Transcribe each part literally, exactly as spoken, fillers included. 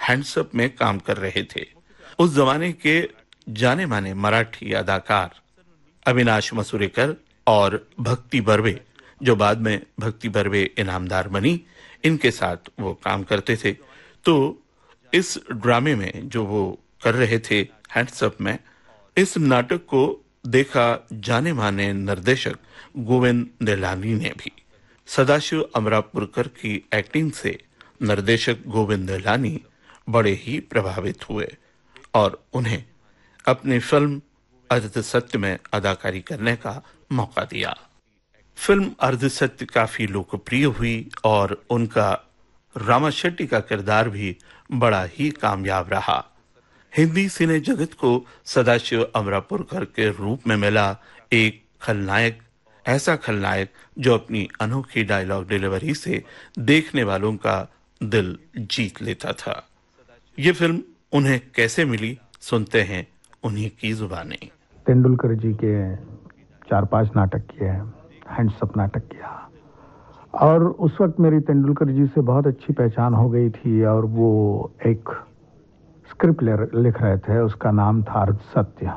Hands up में काम कर रहे थे। उस जमाने के जाने माने मराठी अदाकार अविनाश मसूरेकर और भक्ति बर्वे, जो बाद में भक्ति बर्वे इनामदार बनी, इनके साथ वो काम करते थे। तो इस ड्रामे में जो वो कर रहे थे हैंड्स अप में, इस नाटक को देखा जाने माने निर्देशक गोविंद निहलानी ने भी। सदाशिव अमरापुरकर की एक्टिंग से निर्देशक गोविंद निहलानी बड़े ही प्रभावित हुए और उन्हें अपनी फिल्म अर्ध सत्य में अदाकारी करने का मौका दिया। फिल्म अर्ध सत्य काफी लोकप्रिय हुई और उनका रामा शेट्टी का किरदार भी बड़ा ही कामयाब रहा। हिंदी सिने जगत को सदाशिव अमरापुरकर के रूप में मिला एक खलनायक, ऐसा खलनायक जो अपनी अनोखी डायलॉग डिलीवरी से देखने वालों का दिल जीत लेता था। ये फिल्म उन्हें कैसे मिली, सुनते हैं उन्हीं की जुबानी। तेंदुलकर जी के चार पांच नाटक किए हैं, हैंड्स अप नाटक किया, और उस वक्त मेरी तेंदुलकर जी से बहुत अच्छी पहचान हो गई थी और वो एक स्क्रिप्ट लिख रहे थे, उसका नाम था अर्ध सत्य।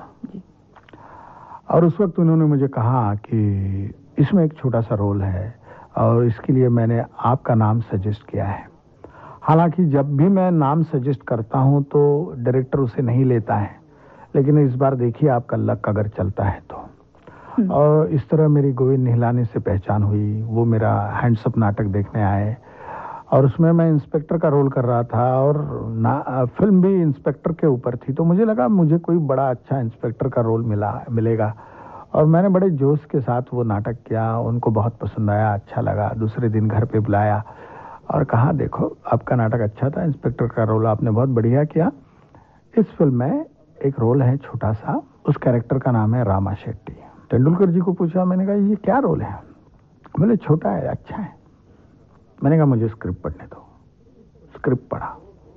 और उस वक्त उन्होंने मुझे कहा कि इसमें एक छोटा सा रोल है और इसके लिए मैंने आपका नाम सजेस्ट किया है। हालांकि जब भी मैं नाम सजेस्ट करता हूं तो डायरेक्टर उसे नहीं लेता है, लेकिन इस बार देखिए आपका लक अगर चलता है तो। और इस तरह मेरी गोविंद निहलानी से पहचान हुई। वो मेरा हैंड्स अप नाटक देखने आए और उसमें मैं इंस्पेक्टर का रोल कर रहा था और ना फिल्म भी इंस्पेक्टर के ऊपर थी, तो मुझे लगा मुझे कोई बड़ा अच्छा इंस्पेक्टर का रोल मिला मिलेगा और मैंने बड़े जोश के साथ वो नाटक किया। उनको बहुत पसंद आया, अच्छा लगा। दूसरे दिन घर पे बुलाया और कहा देखो आपका नाटक अच्छा था, इंस्पेक्टर का रोल आपने बहुत बढ़िया किया। इस फिल्म में एक रोल है छोटा सा, उस कैरेक्टर का नाम है रामा शेट्टी। तेंदुलकर जी को पूछा, मैंने कहा ये क्या रोल है? बोले छोटा है, अच्छा है। मैंने कहा मुझे स्क्रिप्ट पढ़ने दो। स्क्रिप्ट पढ़ा,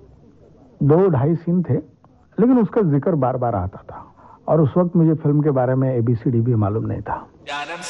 दो ढाई सीन थे, लेकिन उसका जिक्र बार बार आता था और उस वक्त मुझे फिल्म के बारे में एबीसीडी भी मालूम नहीं था।